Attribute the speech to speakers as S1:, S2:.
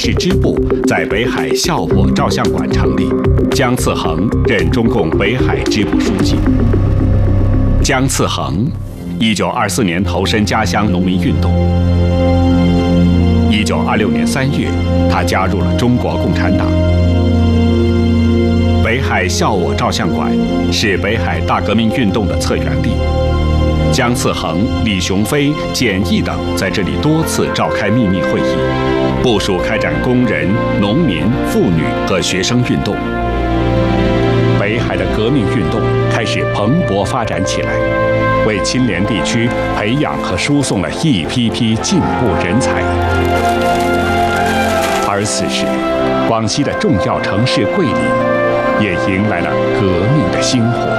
S1: 市支部在北海孝我照相馆成立，姜次衡任中共北海支部书记。姜次衡1924年投身家乡农民运动。1926年3月，他加入了中国共产党。北海孝我照相馆是北海大革命运动的策源地。姜次衡、李雄飞、简易等在这里多次召开秘密会议，部署开展工人、农民、妇女和学生运动。北海的革命运动开始蓬勃发展起来，为亲连地区培养和输送了一批批进步人才。而此时，广西的重要城市桂林也迎来了革命的星火。